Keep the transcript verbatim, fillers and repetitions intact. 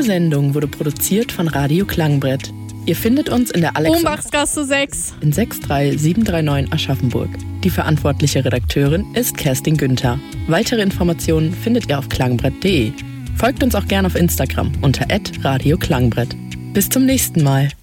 Sendung wurde produziert von Radio Klangbrett. Ihr findet uns in der Alex Ohnmachtsgasse sechs in sechs drei sieben drei neun Aschaffenburg. Die verantwortliche Redakteurin ist Kerstin Günther. Weitere Informationen findet ihr auf klangbrett punkt de. Folgt uns auch gerne auf Instagram unter at radio klangbrett. Bis zum nächsten Mal.